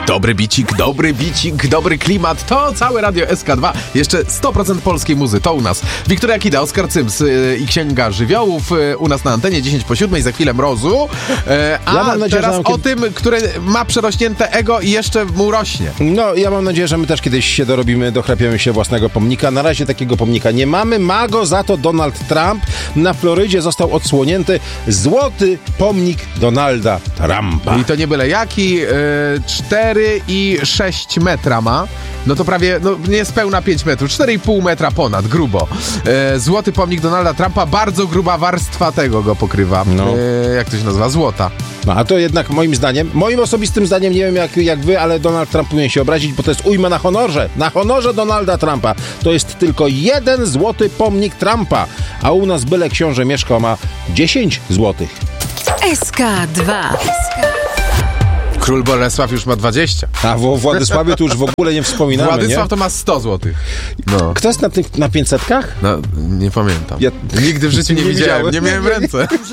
Dobry bicik, dobry klimat. To całe Radio SK2. Jeszcze 100% polskiej muzy. To u nas Wiktoria Kida, Oskar Cyms i Księga Żywiołów. U nas na antenie 10:07, za chwilę mrozu. A mam nadzieję, teraz o tym, który ma przerośnięte ego i jeszcze mu rośnie. No, ja mam nadzieję, że my też kiedyś się dorobimy, dochrapiemy się własnego pomnika. Na razie takiego pomnika nie mamy. Ma go za to Donald Trump. Na Florydzie został odsłonięty złoty pomnik Donalda Trumpa. I to nie byle jaki. 4,6 metra ma. No to prawie, niespełna 5 metrów. 4,5 metra ponad, grubo. Złoty pomnik Donalda Trumpa. Bardzo gruba warstwa tego go pokrywa. Jak to się nazywa? Złota. No a to jednak moim osobistym zdaniem, nie wiem jak wy, ale Donald Trump powinien się obrazić, bo to jest ujma na honorze. Na honorze Donalda Trumpa. To jest tylko jeden złoty pomnik Trumpa. A u nas byle książę Mieszko ma 10 złotych. SK2. Król Bolesław już ma 20. A o Władysławie to już w ogóle nie wspominamy, Władysław nie? to ma 100 złotych. No. Kto jest na 500-kach? No, nie pamiętam. Ja nigdy w życiu nie widziałem. Nie miałem ręce.